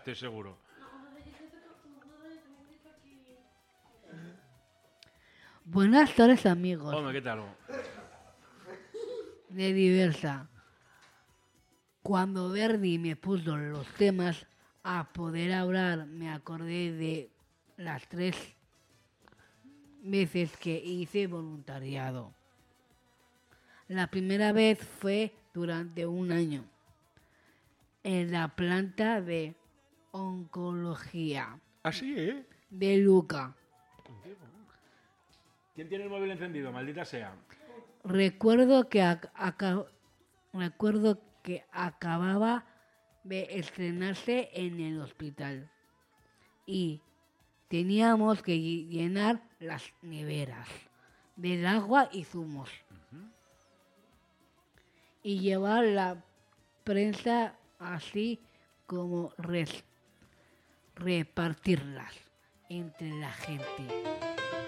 estoy seguro. Buenas tardes, amigos Hombre, ¿qué tal? de Diversa. Cuando Verdi me puso los temas a poder hablar, me acordé de las 3 veces que hice voluntariado. La primera vez fue durante un año en la planta de oncología Así, ¿eh? de Luca. ¿Quién tiene el móvil encendido? Maldita sea. Recuerdo que acababa de estrenarse en el hospital y teníamos que llenar las neveras del agua y zumos y llevar la prensa así como repartirlas entre la gente.